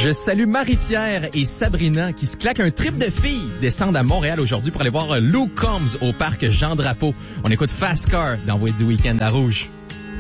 Je salue Marie-Pierre et Sabrina qui se claquent un trip de filles, descendent à Montréal aujourd'hui pour aller voir Luke Combs au parc Jean-Drapeau. On écoute Fast Car d'Envoyer du Week-end à Rouge.